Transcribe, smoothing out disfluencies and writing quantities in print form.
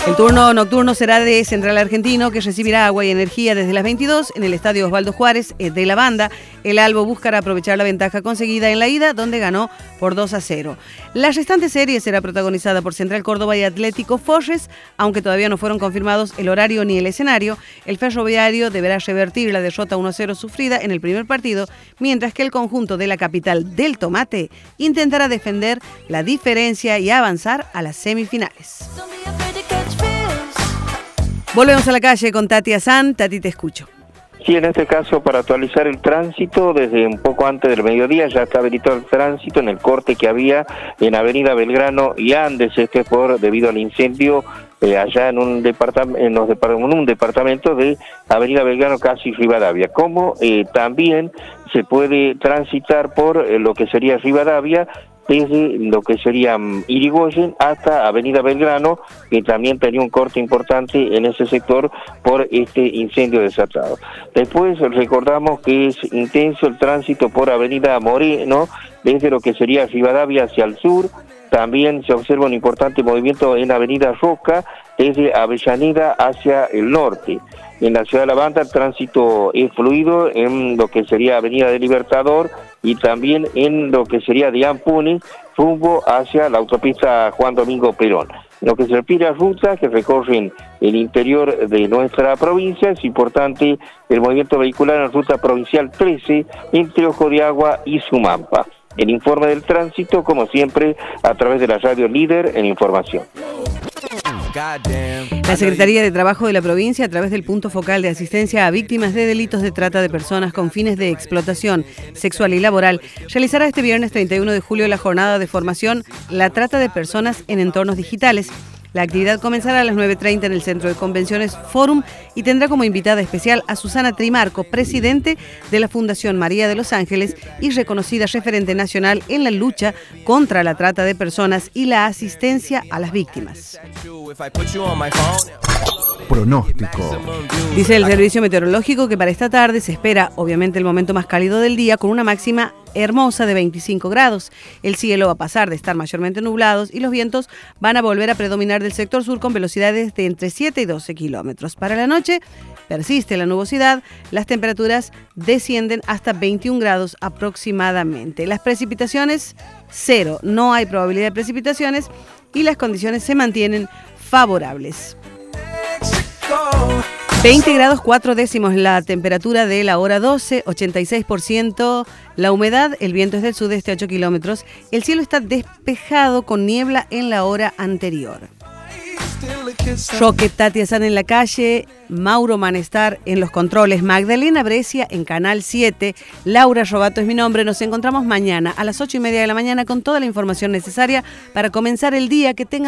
El turno nocturno será de Central Argentino, que recibirá agua y energía desde las 22 en el estadio Osvaldo Juárez de la Banda. El Albo buscará aprovechar la ventaja conseguida en la ida, donde ganó por 2-0. La restante serie será protagonizada por Central Córdoba y Atlético Forres, aunque todavía no fueron confirmados el horario ni el escenario. El Ferroviario deberá revertir la derrota 1-0 sufrida en el primer partido, mientras que el conjunto de la capital del tomate intentará defender la diferencia y avanzar a las semifinales. Volvemos a la calle con Tati Azán. Tati, te escucho. Sí, en este caso, para actualizar el tránsito, desde un poco antes del mediodía ya está habilitado el tránsito en el corte que había en Avenida Belgrano y Andes, debido al incendio allá en un departamento de Avenida Belgrano, casi Rivadavia, como también se puede transitar por lo que sería Rivadavia, desde lo que sería Irigoyen hasta Avenida Belgrano, que también tenía un corte importante en ese sector por este incendio desatado. Después recordamos que es intenso el tránsito por Avenida Moreno, desde lo que sería Rivadavia hacia el sur. También se observa un importante movimiento en Avenida Roca, desde Avellaneda hacia el norte. En la ciudad de La Banda el tránsito es fluido en lo que sería Avenida del Libertador y también en lo que sería de Ampuni, rumbo hacia la autopista Juan Domingo Perón. En lo que se refiere a rutas que recorren el interior de nuestra provincia, es importante el movimiento vehicular en ruta provincial 13 entre Ojo de Agua y Sumampa. El informe del tránsito, como siempre, a través de la radio Líder en Información. La Secretaría de Trabajo de la provincia, a través del punto focal de asistencia a víctimas de delitos de trata de personas con fines de explotación sexual y laboral, realizará este viernes 31 de julio la jornada de formación La trata de personas en entornos digitales. La actividad comenzará a las 9:30 en el Centro de Convenciones Forum y tendrá como invitada especial a Susana Trimarco, presidente de la Fundación María de los Ángeles y reconocida referente nacional en la lucha contra la trata de personas y la asistencia a las víctimas. Pronóstico. Dice el Servicio Meteorológico que para esta tarde se espera, obviamente, el momento más cálido del día con una máxima hermosa de 25 grados. El cielo va a pasar de estar mayormente nublados y los vientos van a volver a predominar del sector sur con velocidades de entre 7 y 12 kilómetros. Para la noche persiste la nubosidad, las temperaturas descienden hasta 21 grados aproximadamente. Las precipitaciones, 0, no hay probabilidad de precipitaciones y las condiciones se mantienen favorables. 20 grados 4 décimos la temperatura de la hora 12, 86% la humedad, el viento es del sudeste a 8 kilómetros, el cielo está despejado con niebla en la hora anterior. Roque Tati Azán en la calle, Mauro Manestar en los controles, Magdalena Brescia en Canal 7, Laura Robato es mi nombre. Nos encontramos mañana a las 8:30 de la mañana con toda la información necesaria para comenzar el día. Que tengan